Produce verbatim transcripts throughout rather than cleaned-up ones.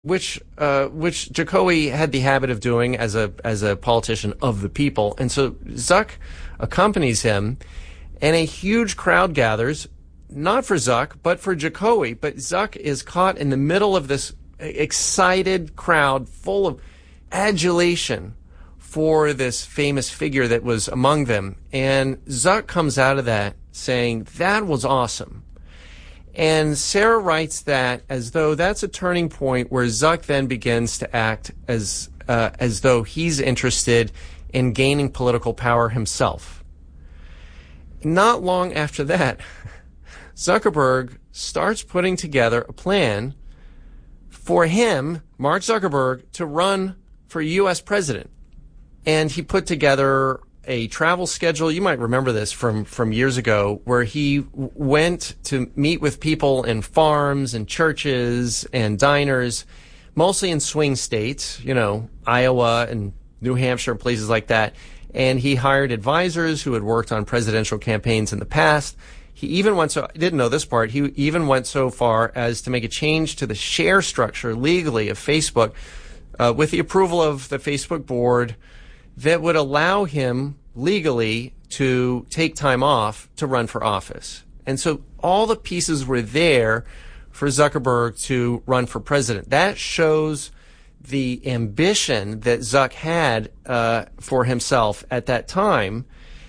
which uh, which Jokowi had the habit of doing as a as a politician of the people. And so Zuck accompanies him, and a huge crowd gathers, not for Zuck, but for Jokowi. But Zuck is caught in the middle of this excited crowd full of adulation for this famous figure that was among them. And Zuck comes out of that saying, that was awesome. And Sarah writes that as though that's a turning point where Zuck then begins to act as uh, as though he's interested in gaining political power himself. Not long after that, Zuckerberg starts putting together a plan for him, Mark Zuckerberg, to run for U S president. And he put together a travel schedule. You might remember this from, from years ago, where he w- went to meet with people in farms and churches and diners, mostly in swing states, you know, Iowa and New Hampshire, places like that. And he hired advisors who had worked on presidential campaigns in the past. He even went so, I didn't know this part, he even went so far as to make a change to the share structure legally of Facebook, uh, with the approval of the Facebook board, that would allow him legally to take time off to run for office. And so all the pieces were there for Zuckerberg to run for president. That shows the ambition that Zuck had uh, for himself at that time.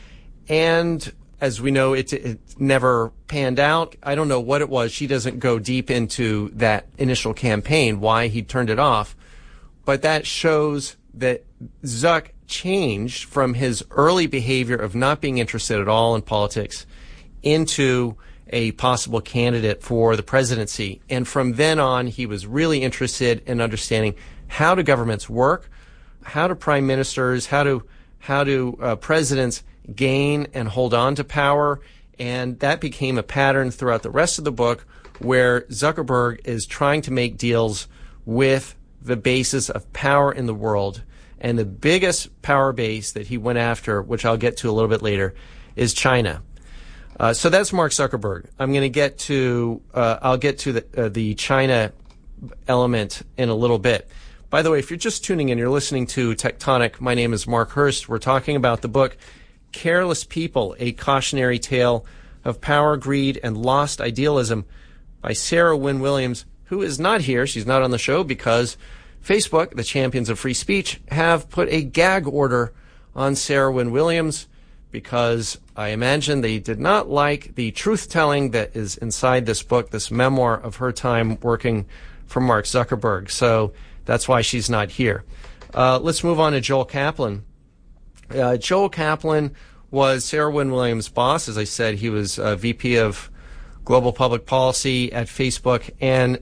And as we know, it, it never panned out. I don't know what it was. She doesn't go deep into that initial campaign, why he turned it off. But that shows that Zuck changed from his early behavior of not being interested at all in politics into a possible candidate for the presidency. And from then on, he was really interested in understanding how do governments work, how do prime ministers, how do how do uh, presidents gain and hold on to power. And that became a pattern throughout the rest of the book, where Zuckerberg is trying to make deals with the basis of power in the world. And the biggest power base that he went after, which I'll get to a little bit later, is China. Uh, so that's Mark Zuckerberg. I'm going to get to, uh, I'll get to the, uh, the China element in a little bit. By the way, if you're just tuning in, you're listening to Tectonic. My name is Mark Hurst. We're talking about the book Careless People, A Cautionary Tale of Power, Greed, and Lost Idealism by Sarah Wynne Williams, who is not here. She's not on the show because Facebook, the champions of free speech, have put a gag order on Sarah Wynne Williams because I imagine they did not like the truth-telling that is inside this book, this memoir of her time working for Mark Zuckerberg. So that's why she's not here. Uh, let's move on to Joel Kaplan. Uh, Joel Kaplan was Sarah Wynne Williams' boss. As I said, he was uh, V P of Global Public Policy at Facebook, and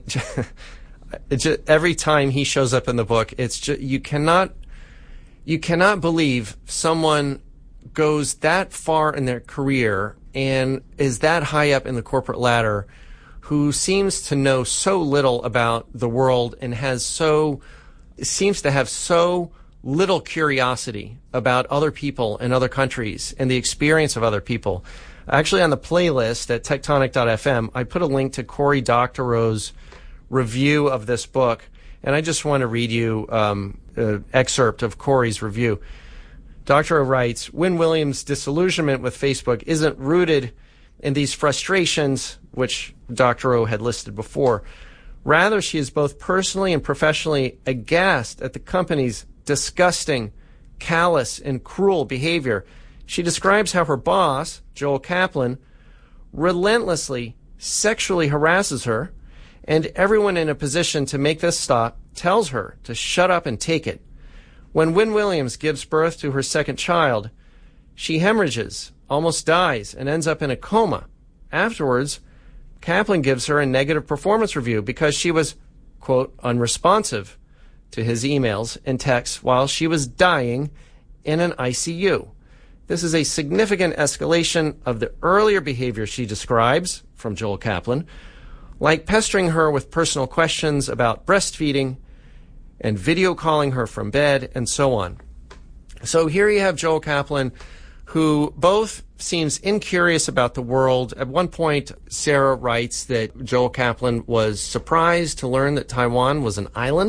It's just, every time he shows up in the book, it's just, you cannot, you cannot believe someone goes that far in their career and is that high up in the corporate ladder, who seems to know so little about the world and has so, seems to have so little curiosity about other people and other countries and the experience of other people. Actually, on the playlist at tectonic dot f m, I put a link to Cory Doctorow's review of this book, and I just want to read you um, an excerpt of Cory's review. Doctorow writes, Wynne Williams' disillusionment with Facebook isn't rooted in these frustrations, which Doctorow had listed before. Rather, she is both personally and professionally aghast at the company's disgusting, callous, and cruel behavior. She describes how her boss, Joel Kaplan, relentlessly sexually harasses her, and everyone in a position to make this stop tells her to shut up and take it. When Wynne Williams gives birth to her second child, she hemorrhages, almost dies, and ends up in a coma. Afterwards, Kaplan gives her a negative performance review because she was, quote, unresponsive to his emails and texts while she was dying in an I C U. This is a significant escalation of the earlier behavior she describes from Joel Kaplan, like pestering her with personal questions about breastfeeding and video calling her from bed and so on. So here you have Joel Kaplan, who both seems incurious about the world. At one point, Sarah writes that Joel Kaplan was surprised to learn that Taiwan was an island.